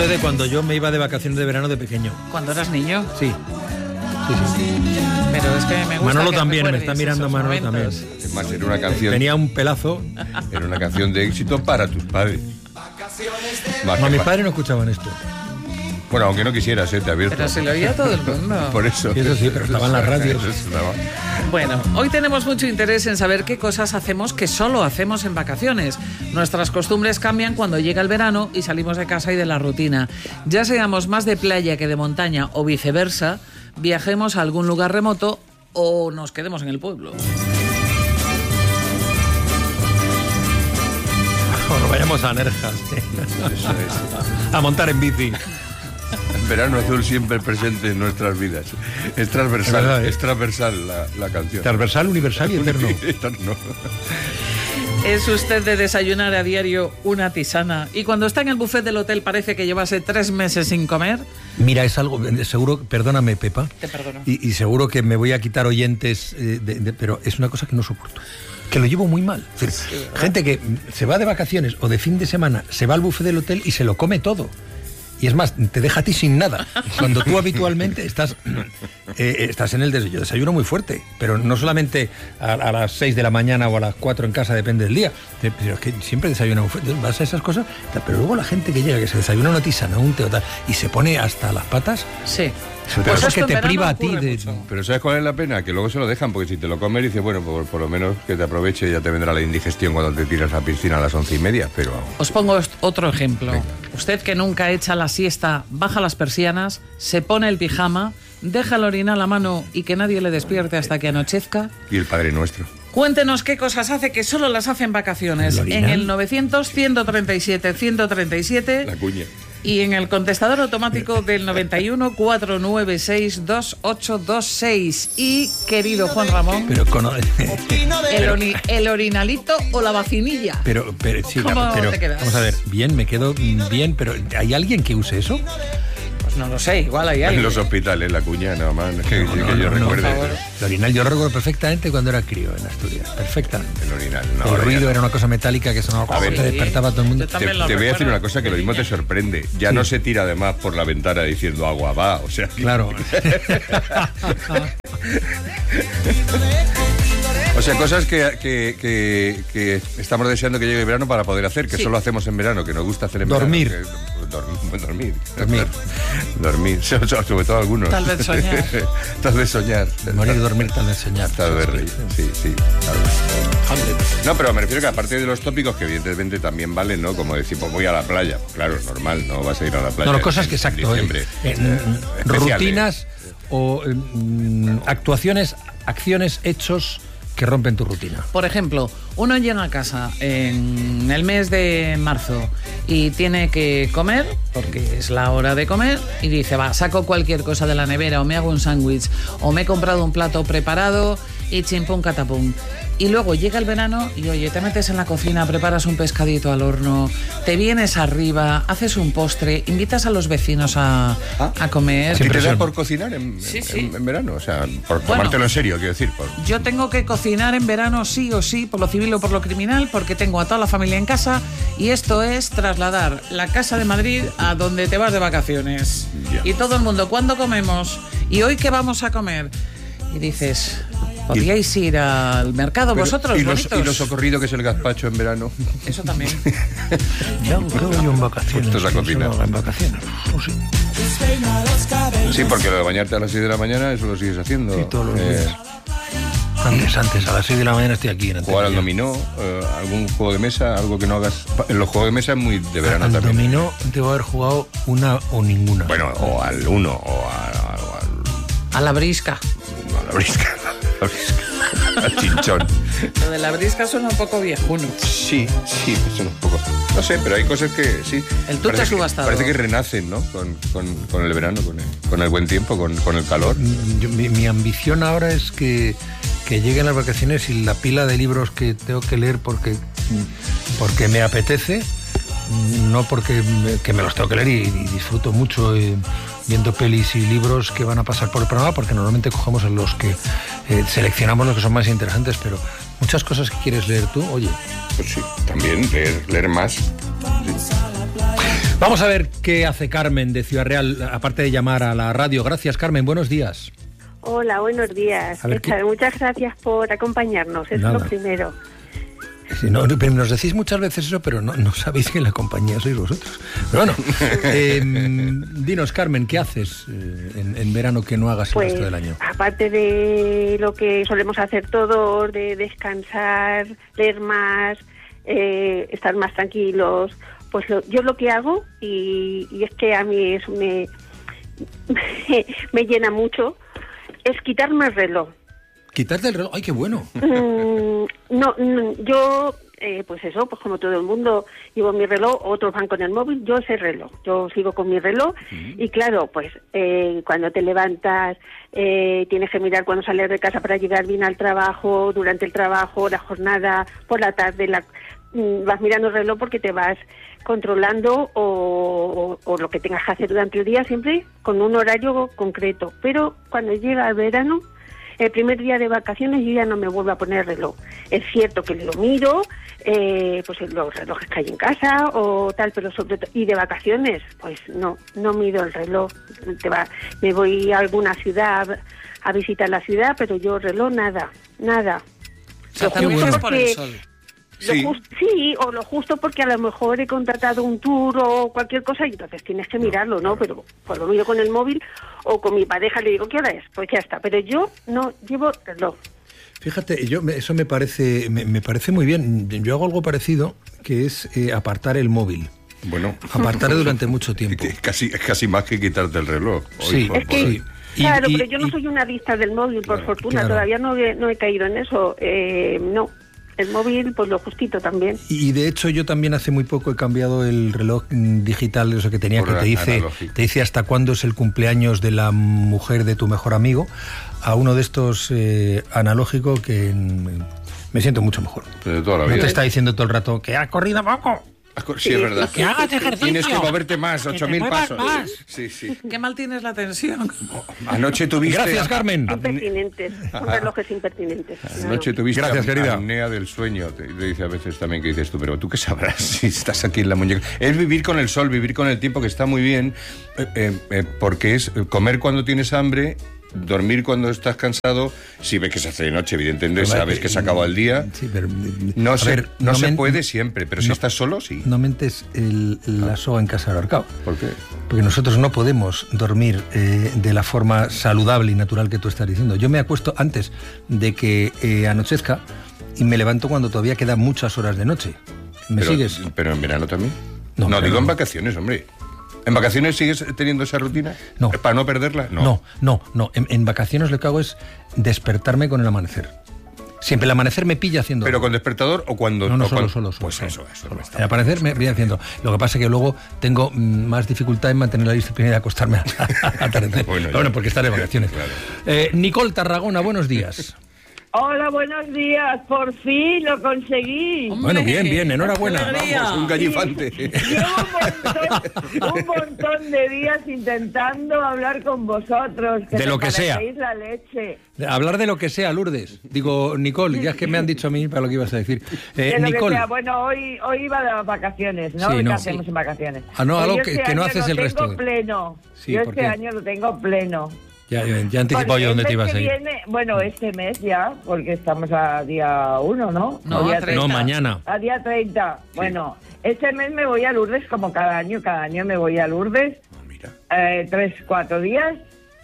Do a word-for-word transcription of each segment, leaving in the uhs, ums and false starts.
Esto es de cuando yo me iba de vacaciones de verano de pequeño. ¿Cuando eras niño? Sí. Sí, sí. Pero es que me gusta. Manolo que también, me está mirando Manolo momentos. también. Además, era una canción. Tenía un pelazo. Era una canción de éxito para tus padres. Más No, que mis pa- padres no escuchaban esto. Bueno, aunque no quisieras, ¿eh? Te abierto. Pero se lo oía todo el mundo. Por eso. Eso sí, pero estaba en las radios. Eso estaba. Bueno, hoy tenemos mucho interés en saber qué cosas hacemos que solo hacemos en vacaciones. Nuestras costumbres cambian cuando llega el verano y salimos de casa y de la rutina. Ya seamos más de playa que de montaña o viceversa, viajemos a algún lugar remoto o nos quedemos en el pueblo. O nos vayamos a Nerjas. Eso es. A montar en bici. El verano azul siempre presente en nuestras vidas. Es transversal, Es verdad, ¿eh? es transversal la, la canción. Transversal, universal y eterno. Eterno. ¿Es usted de desayunar a diario una tisana y cuando está en el buffet del hotel parece que llevase tres meses sin comer? Mira, es algo, seguro, perdóname, Pepa. Te perdono. Y, y seguro que me voy a quitar oyentes, eh, de, de, pero es una cosa que no soporto. Que lo llevo muy mal. Es decir, Sí, gente que se va de vacaciones o de fin de semana, se va al buffet del hotel y se lo come todo. Y es más, te deja a ti sin nada. Cuando tú habitualmente estás, eh, estás en el desayuno, desayuno muy fuerte, pero no solamente a, a las seis de la mañana o a las cuatro en casa, depende del día. Pero es que siempre desayuna muy fuerte, vas a esas cosas. Pero luego la gente que llega, que se desayuna una tisana, un té o tal, y se pone hasta las patas, Sí. pero Pues es esto que en te verano priva a ti ocurre de... mucho. Pero ¿sabes cuál es la pena? Que luego se lo dejan, porque si te lo comes dices, bueno, por, por lo menos que te aproveche y ya te vendrá la indigestión cuando te tiras a la piscina a las once y media, pero... Os pongo est- otro ejemplo. Venga. Usted que nunca echa la siesta, baja las persianas, se pone el pijama, deja el orinal a mano y que nadie le despierte hasta que anochezca. Y el Padre Nuestro. Cuéntenos qué cosas hace que solo las hace en vacaciones. ¿El En orinal? el novecientos, ciento treinta y siete, ciento treinta y siete La cuña. y en el contestador automático del noventa y uno, cuatrocientos noventa y seis, veintiocho veintiséis. Y, querido Juan Ramón, Pero con... el, ori- el orinalito o la vacinilla. Pero, pero, sí, ¿Cómo la- pero te quedas? vamos a ver, bien, me quedo bien, pero ¿hay alguien que use eso? Pues no lo sé, igual hay En alguien. los hospitales, la cuña, nada más. Que, No, que no, yo no, no, recuerde. por favor. El orinal yo lo recuerdo perfectamente cuando era crío en Asturias, perfectamente. El orinal. No, el ahora ruido ya era una cosa metálica que sonaba, A ver, te sí. despertaba a todo el mundo. Yo Te, también lo te voy a decir recuerdo una cosa que de lo mismo te niña. sorprende. Ya no se tira además por la ventana diciendo agua va, o sea que... Claro. O sea, cosas que, que, que, que estamos deseando que llegue el verano para poder hacer, que Sí. solo hacemos en verano, que nos gusta hacer en Dormir. verano. Que- dormir. Dormir. Dormir. Dormir. So- so- Sobre todo algunos. Tal vez soñar. Tal vez soñar. Morir, dormir, tal vez soñar. Tal vez reír. Sí, sí. Claro. No, pero me refiero que aparte de los tópicos, que evidentemente también valen, ¿no? Como decir, pues voy a la playa. Claro, normal, no vas a ir a la playa. No, no, cosas en- que en exacto. eh, diciembre. eh, Eh, especiales. rutinas o eh, mm, actuaciones, acciones, hechos que rompen tu rutina. Por ejemplo, uno llega a casa en el mes de marzo y tiene que comer, porque es la hora de comer, y dice, va, saco cualquier cosa de la nevera, o me hago un sándwich, o me he comprado un plato preparado, y chimpum catapum. Y luego llega el verano y, oye, te metes en la cocina, preparas un pescadito al horno, te vienes arriba, haces un postre, invitas a los vecinos a, Ah. a comer. ¿A ti Siempre te da son- por cocinar en, Sí, en- sí. en verano? O sea, por Bueno. tomártelo en serio, quiero decir. por- Yo tengo que cocinar en verano sí o sí, por lo civil o por lo criminal, porque tengo a toda la familia en casa y esto es trasladar la casa de Madrid a donde te vas de vacaciones. Ya. Y todo el mundo, ¿cuándo comemos? ¿Y hoy qué vamos a comer? Y dices, ¿podríais ir al mercado Pero- vosotros, y, lo, bonitos? y lo socorrido que es el gazpacho en verano. Eso también. Ya creo yo en vacaciones. Puestos a cocinar. solo En vacaciones. Oh, sí. Sí, porque lo de bañarte a las seis de la mañana, eso lo sigues haciendo. Sí, todos los Eh, días. Antes, antes, a las seis de la mañana estoy aquí. En Jugar al Antequera. dominó, eh, algún juego de mesa, algo que no hagas. En los juegos de mesa es muy de verano Al también. dominó debo haber jugado una o ninguna. Bueno, o al uno, o a, o al- A la brisca. no, a la brisca. A la brisca. Al chinchón. Lo de la brisca suena un poco viejuno. Sí, sí, eso es un poco. No sé, pero hay cosas que sí. El tuche Parece que- subastado. Parece que renacen, ¿no? Con, con, con el verano, con el, con el buen tiempo, con, con el calor. Yo- mi, mi ambición ahora es que, que lleguen las vacaciones y la pila de libros que tengo que leer porque, porque me apetece, no porque me, que me los tengo que leer y, y disfruto mucho eh, viendo pelis y libros que van a pasar por el programa, porque normalmente cogemos en los que eh, seleccionamos los que son más interesantes, pero muchas cosas que quieres leer tú, oye. Pues sí, también leer, leer más. Sí. Vamos a ver qué hace Carmen de Ciudad Real, aparte de llamar a la radio. Gracias, Carmen, buenos días. Hola, buenos días. Ver, ¿qué? Muchas gracias por acompañarnos, es Nada. lo primero. Sí, no, pero nos decís muchas veces eso, pero no, no sabéis que en la compañía sois vosotros. Pero bueno, eh, dinos, Carmen, ¿qué haces eh, en, en verano que no hagas Pues, el resto del año? aparte de lo que solemos hacer todos, de descansar, leer más, eh, estar más tranquilos, pues lo, yo lo que hago, y, y es que a mí eso me, me, me llena mucho, es quitarme el reloj. Quitarte el reloj, ¡ay, qué bueno! Mm, no, no, yo, eh, pues eso, pues como todo el mundo, llevo mi reloj, otros van con el móvil, yo ese reloj, yo sigo con mi reloj, uh-huh. Y claro, pues eh, cuando te levantas, eh, tienes que mirar cuando sales de casa para llegar bien al trabajo, durante el trabajo, la jornada, por la tarde, la, mm, vas mirando el reloj porque te vas controlando o, o, o lo que tengas que hacer durante el día, siempre con un horario concreto, pero cuando llega el verano, el primer día de vacaciones yo ya no me vuelvo a poner reloj. Es cierto que lo miro, eh, pues los relojes que hay en casa o tal, pero sobre todo, y de vacaciones, pues no, no miro el reloj. Te va, me voy a alguna ciudad a visitar la ciudad, pero yo reloj nada, nada. O sea, también justo es por el sol. Lo Sí. just, sí, o lo justo porque a lo mejor he contratado un tour o cualquier cosa y entonces tienes que mirarlo, ¿no? Pero pues lo miro con el móvil o con mi pareja, le digo, ¿qué hora es? Pues ya está. Pero yo no llevo reloj. Fíjate, yo me- eso me parece me, me parece muy bien. Yo hago algo parecido, que es eh, apartar el móvil. Bueno, Apartarlo durante mucho tiempo. es casi, es casi más que quitarte el reloj. Hoy Sí, por- Es que, por- sí. Y- claro, y- pero yo no y- soy una adicta del móvil, por Claro, fortuna. claro. Todavía no he, no he caído en eso. Eh, no, el móvil, pues lo justito también. Y de hecho yo también hace muy poco he cambiado el reloj mm, digital, eso que tenía, Por que te dice, analógico. te dice hasta cuándo es el cumpleaños de la mujer de tu mejor amigo, a uno de estos eh, analógico que mm, me siento mucho mejor. Pero de toda la No vida. te está diciendo todo el rato que has corrido poco. Sí, es verdad. Que hagas ejercicio. Tienes que moverte más, ocho mil muevas pasos. más. Sí, sí. Qué mal tienes la tensión. Anoche tuviste... Gracias, Carmen. Impertinentes, son relojes impertinentes. claro. Anoche tuviste Gracias, am- querida. apnea del sueño. Te, te dice a veces también que dices tú, pero tú qué sabrás si estás aquí en la muñeca. Es vivir con el sol, vivir con el tiempo, que está muy bien, eh, eh, eh, porque es comer cuando tienes hambre, dormir cuando estás cansado. Si ves que se hace de noche, evidentemente, sabes que se acaba el día. Sí, pero, No a se, ver, no se men- puede siempre, pero si no- estás solo, sí. No mentes el, la soga en casa del ahorcado. ¿Por qué? Porque nosotros no podemos dormir eh, de la forma saludable y natural que tú estás diciendo. Yo me acuesto antes de que eh, anochezca y me levanto cuando todavía quedan muchas horas de noche. ¿Me pero, sigues? Pero en verano también. No, No, en digo verano en no. vacaciones, hombre. ¿En vacaciones sigues teniendo esa rutina? No. ¿Para no perderla? No. No, no, no. En, en vacaciones lo que hago es despertarme con el amanecer. Siempre el amanecer me pilla haciendo ¿Pero algo. con despertador o cuando...? No, no, o solo, cuando- solo, solo. Pues solo, eso, eso. solo. me está- El aparecer me voy haciendo. Lo que pasa es que luego tengo mm, más dificultad en mantener la disciplina y acostarme al atardecer. Bueno, Bueno, ya. porque estaré de vacaciones. Claro. Eh, Nicole Tarragona, buenos días. Hola, buenos días. Por fin lo conseguí. Bueno, bien, bien, enhorabuena. ¡Qué alegría! Vamos, un gallifante. Llevo un montón, un montón de días intentando hablar con vosotros. De lo que me sea. parecéis la leche. Hablar de lo que sea, Lourdes. Digo, Nicole, ya es que me han dicho a mí para lo que ibas a decir. Eh, De lo que Nicole. sea. Bueno, hoy, hoy iba de vacaciones, ¿no? Sí, ¿Qué no. hacemos en vacaciones? Ah, no, Pues algo yo que- este que no año haces lo el resto tengo de- pleno. Sí, yo ¿por este qué? año lo tengo pleno. Ya, ya, ya anticipado Porque yo dónde el te mes ibas que a ir. viene- bueno, este mes ya, porque estamos a día uno, ¿no? No, O día a treinta. No, mañana. A día treinta. Bueno, este mes me voy a Lourdes como cada año. Cada año me voy a Lourdes. Oh, mira. Eh, tres, cuatro días.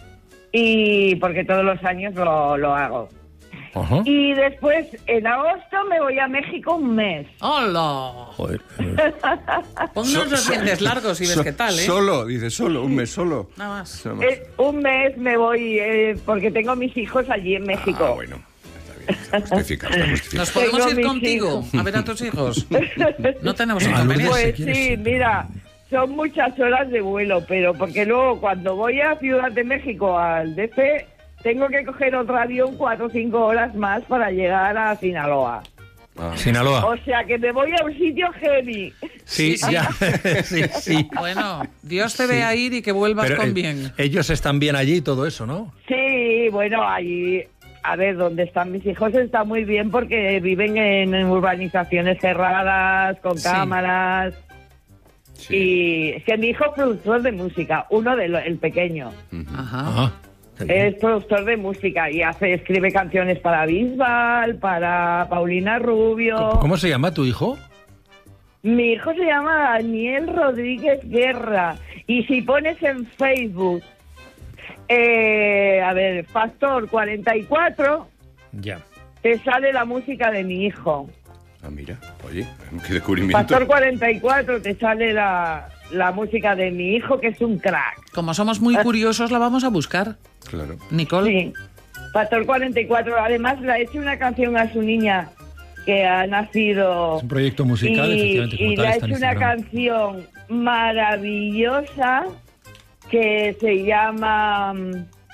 Y porque todos los años lo, lo hago. Ajá. Y después, en agosto, me voy a México un mes. ¡Hola! Joder. eh, Ponnos los So- dientes largos y ves so- qué tal, ¿eh? Solo, dice, solo, un mes solo. Nada más. Nada más. Eh, un mes me voy eh, porque tengo mis hijos allí en México. Ah, bueno. Está bien, está justificado, está justificado. ¿Nos podemos Tengo ir mis contigo hijos. a ver a tus hijos? No tenemos Ah, Lourdes, inconveniente. si Pues quieres, sí, sí. mira, son muchas horas de vuelo, pero porque luego cuando voy a Ciudad de México, al D F, tengo que coger otro avión cuatro o cinco horas más para llegar a Sinaloa. Ah. Sinaloa. O sea que me voy a un sitio heavy. Sí, sí, sí. ya. sí, sí. Bueno, Dios te vea ir y que vuelvas Pero, con eh, bien. ellos están bien allí y todo eso, ¿no? Sí, bueno, allí, a ver, donde están mis hijos está muy bien porque viven en urbanizaciones cerradas, con Sí. cámaras. Sí. Y es que mi hijo es productor de música, uno de los, el pequeño. Ajá. Ah, qué bien. Es productor de música y hace, escribe canciones para Bisbal, para Paulina Rubio. ¿Cómo se llama tu hijo? Mi hijo se llama Daniel Rodríguez Guerra. Y si pones en Facebook, eh, a ver, Factor cuarenta y cuatro, Ya. te sale la música de mi hijo. Ah, mira, oye, qué descubrimiento. Factor cuarenta y cuatro te sale la, la música de mi hijo, que es un crack. Como somos muy curiosos, la vamos a buscar. Claro. Nicole. Sí, Factor cuarenta y cuatro. Además, le ha hecho una canción a su niña que ha nacido. Es un proyecto musical, y, efectivamente, como y tal, le ha está en hecho una Instagram. canción maravillosa que se llama mm,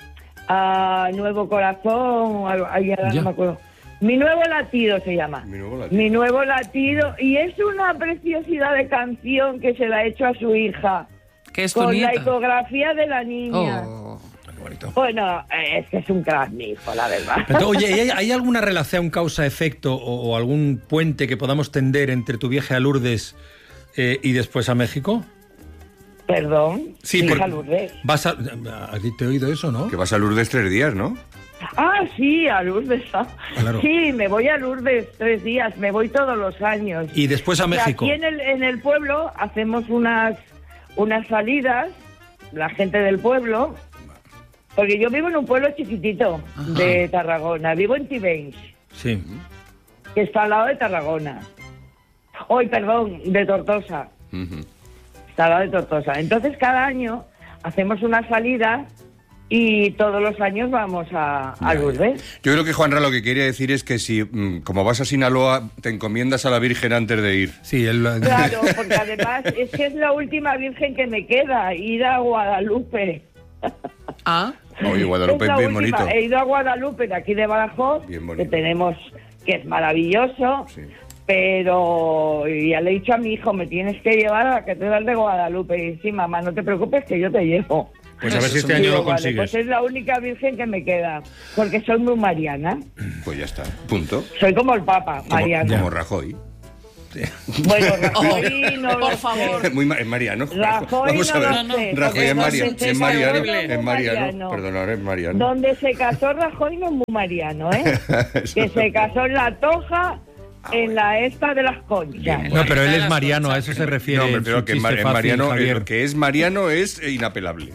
ah, Nuevo Corazón, o algo, ay, ahora Ya. no me acuerdo. Mi Nuevo Latido se llama. Mi Nuevo Latido. Mi Nuevo Latido. Y es una preciosidad de canción que se la ha hecho a su hija. Que es tu Con la nieta. ecografía de la niña. Oh. Qué bonito. Bueno, eh, es que es un crack mi hijo, la verdad. Pero, oye, ¿hay, hay alguna relación causa-efecto o, o algún puente que podamos tender entre tu viaje a Lourdes eh, y después a México? Perdón. Sí, mi por- hija Lourdes. Vas a, ¿has te he oído eso, no? Que vas a Lourdes tres días, ¿no? Ah, sí, a Lourdes. ah. Claro. Sí, me voy a Lourdes tres días, me voy todos los años. Y después a O sea, México. Aquí en el, en el pueblo hacemos unas, unas salidas, la gente del pueblo, porque yo vivo en un pueblo chiquitito Ajá. de Tarragona, vivo en Tivenys, Sí. que está al lado de Tarragona. Hoy, perdón, de Tortosa. Ujú. Está al lado de Tortosa. Entonces, cada año hacemos una salida y todos los años vamos a, a Lourdes. Yo creo que Juanra lo que quería decir es que si, mm, como vas a Sinaloa, te encomiendas a la Virgen antes de ir. Sí, él... Claro, porque además es que es la última virgen que me queda, ir a Guadalupe. Ah, Oye, Guadalupe Es es la bien última. bonito. He ido a Guadalupe, de aquí de Badajoz, Bien que bonito. tenemos, que es maravilloso, Sí. pero ya le he dicho a mi hijo, me tienes que llevar a la Catedral de Guadalupe. Y sí, mamá, no te preocupes que yo te llevo. Pues a ver si este Digo, año lo vale, consigues. pues es la única virgen que me queda, porque soy muy mariana. Pues ya está, punto. Soy como el Papa, Como, mariana. como Rajoy. Bueno, Rajoy no lo por sé. favor. Muy ma- es mariano. Rajoy Vamos a no ver. lo sé, Rajoy porque es, Maria- donde se es mariano. casó no Es muy mariano. mariano. Perdona, es mariano. Donde se casó Rajoy no es muy mariano, ¿eh? Que se casó en la Toja, en la esta de las Conchas. No, pero él es mariano, a eso se refiere. No, me en su refiero que es chiste mar- es fácil, mariano, Javier. eh, que es mariano es inapelable.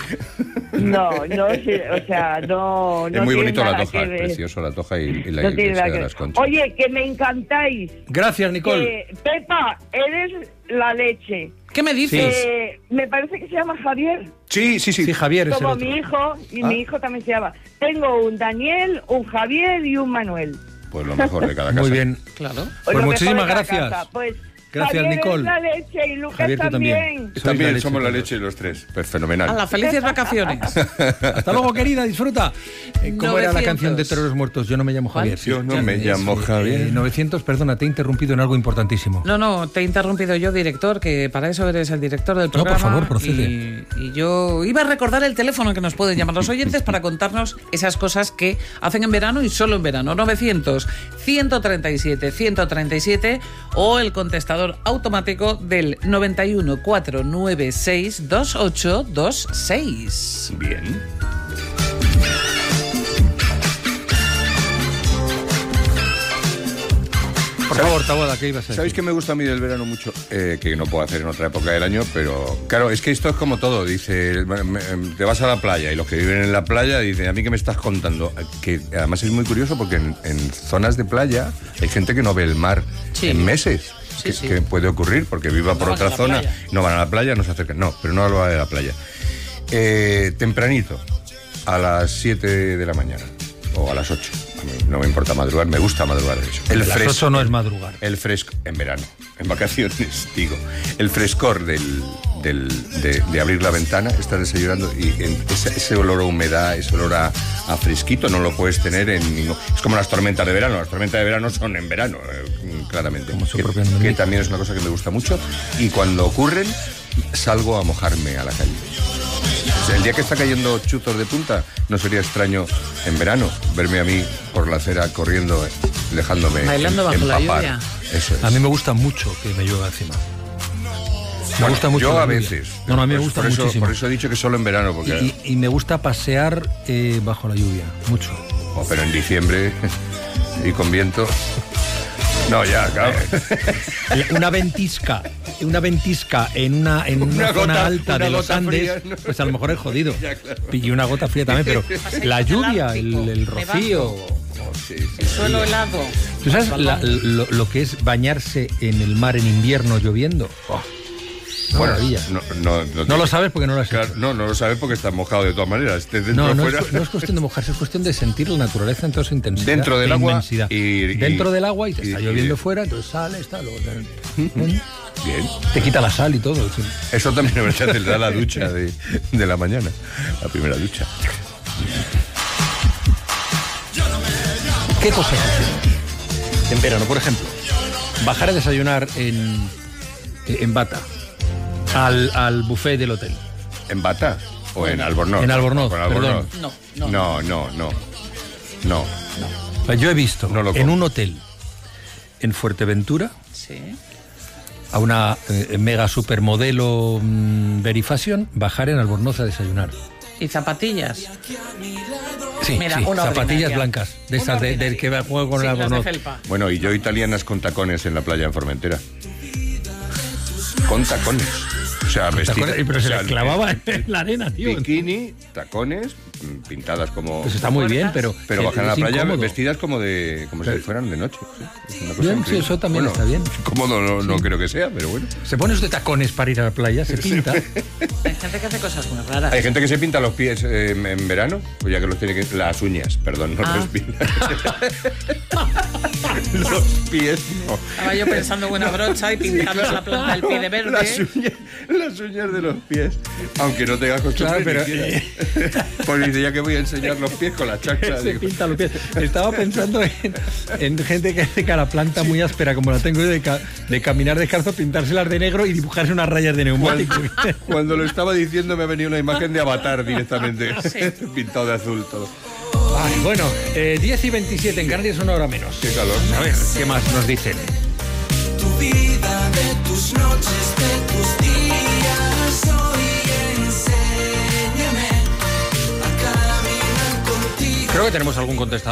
No, no, sí, o sea, no, no es muy tiene bonito la nada toja, que es ver. precioso la toja y, y la No tiene iglesia nada de que las ver. Conchas. Oye, que me encantáis. Gracias, Nicole. Que, Pepa, eres la leche. ¿qué me dices? Eh, me parece que se llama Javier. Sí, sí, sí. Sí, Javier es el Como otro. mi hijo, y Ah. mi hijo también se llama. Tengo un Daniel, un Javier y un Manuel. Pues lo mejor de cada casa. Muy bien. Claro. Pues Lo mejor muchísimas de cada gracias. casa. Pues, Gracias, Javier Nicole. es la leche y Lucas Javier, tú también. también. Sois También la leche somos la todos. leche los tres. Pues fenomenal. A las felices vacaciones. Hasta luego, querida, disfruta. Eh, ¿Cómo era la novecientos. canción de Toreros Muertos? Yo no me llamo ¿Cuál? Javier. Yo no Ya, me eh, llamo sí, Javier. eh, novecientos, perdona, te he interrumpido en algo importantísimo. No, no, te he interrumpido yo, director, que para eso eres el director del No, por programa. favor, procede. Y, y yo iba a recordar el teléfono que nos pueden llamar los oyentes para contarnos esas cosas que hacen en verano y solo en verano. novecientos, ciento treinta y siete, ciento treinta y siete o el contestador automático del noventa y uno, cuatrocientos noventa y seis, veintiocho veintiséis. Bien. Por favor, Taboada, ¿qué ibas a decir? ¿Sabéis que me gusta a mí del verano mucho? Eh, que no puedo hacer en otra época del año, pero claro, es que esto es como todo. Dice, me- me- te vas a la playa y los que viven en la playa dicen, ¿a mí qué me estás contando? Que además es muy curioso porque en, en zonas de playa hay gente que no ve el mar Sí. en meses. Sí, que, sí. que puede ocurrir porque viva No por van otra a la zona, playa. no van a la playa, no se acercan. No, pero no hablo de la playa. Eh, tempranito, a las siete de la mañana o a las ocho. A mí no me importa madrugar, me gusta madrugar de hecho. El Las fresco- ocho no es madrugar. el fresco, en verano, en vacaciones, digo. El frescor del, del- de, de abrir la ventana, estás desayunando y en ese, ese olor a humedad, ese olor a, a fresquito no lo puedes tener en ningún... Es como las tormentas de verano, las tormentas de verano son en verano, eh, claramente. Como su que, propio nombre que indica. también es una cosa que me gusta mucho y cuando ocurren salgo a mojarme a la calle. O sea, el día que está cayendo chuzos de punta, no sería extraño en verano verme a mí por la acera corriendo, eh, dejándome Bailando em- bajo la empapar. lluvia. Eso es. A mí me gusta mucho que me llueva encima. Me Bueno, gusta mucho. yo la a lluvia. veces. No, no, a mí me Por- gusta por eso, muchísimo. Por eso he dicho que solo en verano, porque... Y, y me gusta pasear eh, bajo la lluvia, mucho. Oh, pero en diciembre y con viento... No, ya, claro. Una ventisca, una ventisca en una, en una, Una zona gota- alta una de los gota Andes, fría, ¿no? pues a lo mejor es jodido. Ya, claro. Y una gota fría también, pero la lluvia, el, el rocío. Oh, sí, sí. El suelo helado. ¿Tú sabes la- lo, lo que es bañarse en el mar en invierno lloviendo? Oh, una Bueno, maravilla. no, no, no, No lo sabes porque no lo has Claro, hecho. no, no lo sabes porque estás mojado de todas maneras. Estés dentro No, o no fuera. es, no es cuestión de mojarse, es cuestión de sentir la naturaleza en toda su intensidad. Dentro del e agua inmensidad. y- y- Dentro del agua y te y- está y- lloviendo fuera, entonces sales, está, luego te, Bien. te quita la sal y todo. Sí. Eso también es verdad, te da la ducha de, de la mañana. La primera ducha. ¿Qué cosas hacemos en verano? Por ejemplo, bajar a desayunar en, en bata al, al buffet del hotel. ¿En Bata? ¿O en Albornoz? En Albornoz, Con Albornoz. No, no. No, no, no. No. Pues yo he visto No lo en como. un hotel en Fuerteventura Sí. a una eh, mega supermodelo mm, Verifashion bajar en Albornoz a desayunar. ¿Y zapatillas? Sí, Mira, sí, una zapatillas ordinaria. blancas, de Una esas de- del ordinaria. que va- juega con Sí, el las de Albornoz. felpa. Bueno, y yo italianas con tacones en la playa en Formentera. Con tacones. O sea, vestidas. Tacones, Pero se o sea, les clavaba en la arena, tío. Bikini, tacones, mm, pintadas como... Pues está muy bien, pero... Pero que bajan a la es playa incómodo. vestidas como de como si Pero- fueran de noche. Sí, es una cosa Bien, sí, increíble. eso también Bueno, está bien. Cómodo no, no creo que sea, pero bueno. Se pone usted tacones para ir a la playa, se pinta. Hay gente que hace cosas muy raras. Hay gente que se pinta los pies eh, en, en verano, pues ya que los tiene que... Las uñas, perdón, no Ah. los pies. Los pies, no. Estaba yo pensando en una brocha y pintando la planta del pie de verde. Las uñas, las uñas de los pies. Aunque no tengas costumbre Claro, ni pero, quieras. Pues dice, ya que voy a enseñar los pies con la chacra. Se digo. pinta los pies. Estaba pensando en, en gente que hace cara planta muy áspera, como la tengo yo, de, ca- de caminar descalzo, pintárselas de negro y dibujarse unas rayas de neumático. Cuando, cuando lo estaba diciendo me ha venido una imagen de Avatar directamente. Pintado de azul todo. Ay, bueno, eh, diez y veintisiete, en Canarias una hora menos. Qué calor. A ver, ¿qué más nos dicen? Tu vida, de tus noches, de tus días, hoy enséñame a caminar contigo. Creo que tenemos algún contestador.